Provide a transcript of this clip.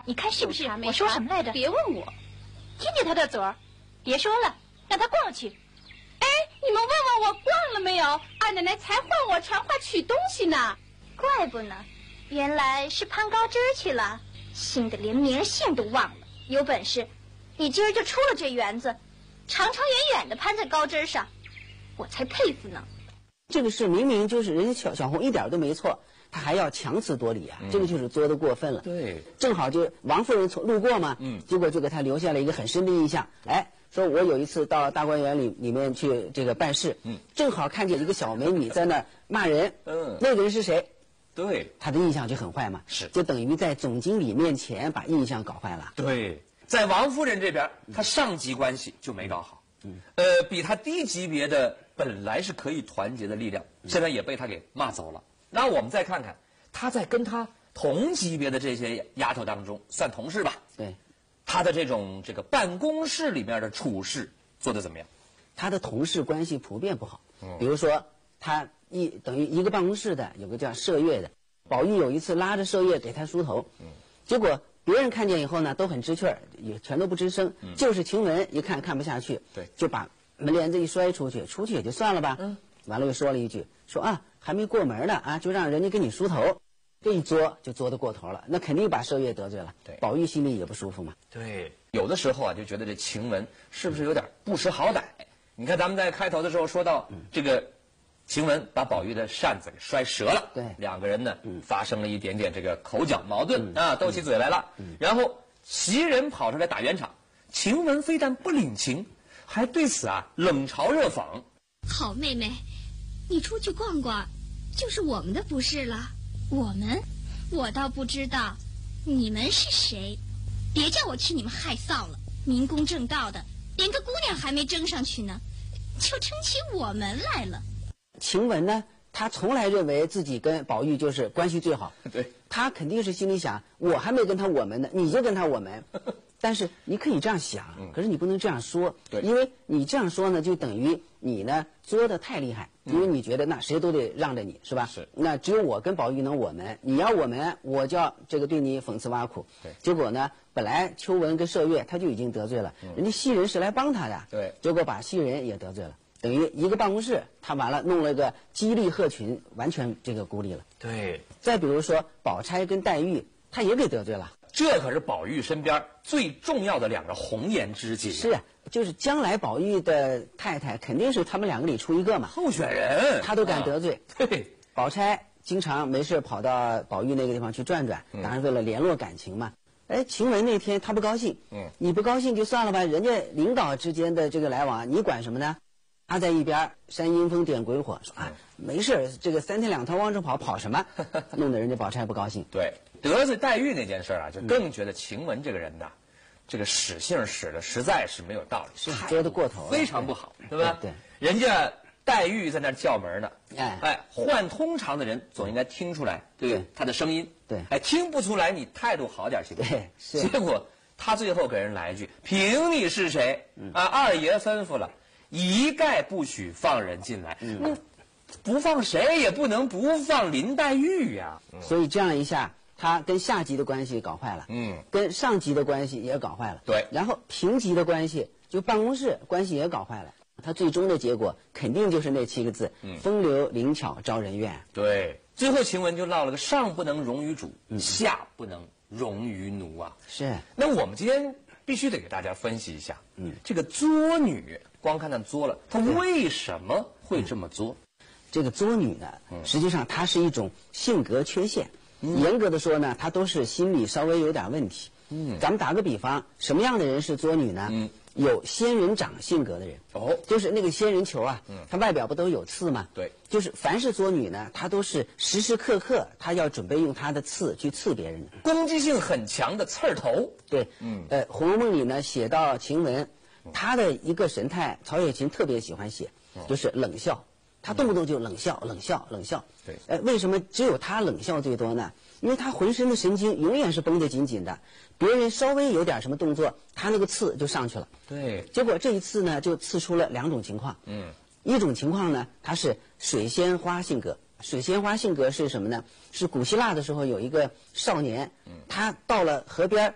你看是不是？ 没我说什么来着？ 别问我， 听见他的嘴儿，别说了，让他逛去。 哎，你们问问我逛了没有？二奶奶才唤我传话取东西呢。 怪不呢，原来是攀高枝去了，兴得连年限都忘了。有本事，你今儿就出了这园子，长长远远的攀在高枝上，我才佩服呢。 这个事明明就是人家小红一点都没错，他还要强词夺理啊，这个就是作得过分了。 对， 正好就王夫人路过嘛，结果就给他留下了一个很深的印象。哎，说我有一次到大观园里面去这个办事，正好看见一个小美女在那儿骂人，那个人是谁？ 对， 他的印象就很坏嘛， 是， 就等于在总经理面前把印象搞坏了。 对，在王夫人这边，她上级关系就没搞好，比她低级别的本来是可以团结的力量，现在也被她给骂走了。那我们再看看，她在跟她同级别的这些丫头当中，算同事吧？ 对， 她的这个办公室里面的处事做得怎么样？ 她的同事关系普遍不好，比如说她等于一个办公室的有个叫麝月的，宝玉有一次拉着麝月给他梳头，结果别人看见以后呢都很知趣儿，也全都不吱声，就是晴雯一看不下去， 对， 就把门帘子一摔出去也就算了吧，完了又说了一句，说啊还没过门呢啊，就让人家给你梳头，这一作就作得过头了，那肯定把麝月得罪了， 对， 宝玉心里也不舒服嘛。 对，有的时候啊就觉得这晴雯是不是有点不识好歹？你看咱们在开头的时候说到这个。晴雯把宝玉的扇子给摔折了， 对， 两个人呢发生了一点点这个口角矛盾啊，斗起嘴来了。然后袭人跑出来打圆场，晴雯非但不领情，还对此冷嘲热讽。 好妹妹，你出去逛逛，就是我们的不是了。我倒不知道你们是谁，别叫我吃你们害臊了。明公正道的，连个姑娘还没争上去呢，就称起我们来了。 晴雯呢，她从来认为自己跟宝玉就是关系最好， 对， 她肯定是心里想，我还没跟他我们呢，你就跟他我们。但是你可以这样想，可是你不能这样说， 对， 因为你这样说呢，就等于你呢作得太厉害，因为你觉得那谁都得让着你，是吧？ 是， 那只有我跟宝玉能我们，你要我们，我就要这个对你讽刺挖苦。 对， 结果呢，本来秋纹跟麝月他就已经得罪了，人家袭人是来帮他的， 对， 结果把袭人也得罪了。等于一个办公室，他完了弄了个激励鹤群，完全这个孤立了。 对， 再比如说宝钗跟黛玉，他也给得罪了。 这可是宝玉身边最重要的两个红颜知己。 是啊，就是将来宝玉的太太肯定是他们两个里出一个嘛， 候选人， 他都敢得罪。 对， 宝钗经常没事跑到宝玉那个地方去转转，当然为了联络感情嘛。哎，晴雯那天她不高兴，你不高兴就算了吧，人家领导之间的这个来往，你管什么呢？他在一边煽阴风点鬼火，说没事，这个3天2头往这跑什么？弄得人家宝钗不高兴。 对，得罪黛玉那件事就更觉得晴雯这个人呐，这个使性使的实在是没有道理， 是作得过头了， 非常不好，对吧？ 对， 人家黛玉在那儿叫门呢，换通常的人总应该听出来，对他的声音， 对， 听不出来你态度好点行不行？ 对，是。 结果他最后给人来一句：“凭你是谁？二爷吩咐了。”一概不许放人进来，不放谁也不能不放林黛玉呀。 所以这样一下，他跟下级的关系搞坏了，跟上级的关系也搞坏了， 对， 然后平级的关系，就办公室关系也搞坏了。他最终的结果肯定就是那7个字：风流灵巧招人怨。 对，最后晴雯就落了个上不能容于主，下不能容于奴啊。 是。 那我们今天必须得给大家分析一下，这个作女，光看她作了，她为什么会这么作？ 这个作女呢，实际上她是一种性格缺陷，严格的说呢，她都是心理稍微有点问题。咱们打个比方，什么样的人是作女呢？有仙人掌性格的人，就是那个仙人球啊，它外表不都有刺吗？ 对， 就是凡是作女呢，她都是时时刻刻她要准备用她的刺去刺别人的， 攻击性很强的刺儿头。 对，《红楼梦》里呢写到晴雯，她的一个神态，曹雪芹特别喜欢写，就是冷笑，她动不动就冷笑。对，为什么只有她冷笑最多呢？因为她浑身的神经永远是绷得紧紧的，别人稍微有点什么动作，她那个刺就上去了。 对， 结果这一次呢，就刺出了2种情况。一种情况呢，她是水仙花性格。水仙花性格是什么呢？是古希腊的时候有一个少年，他到了河边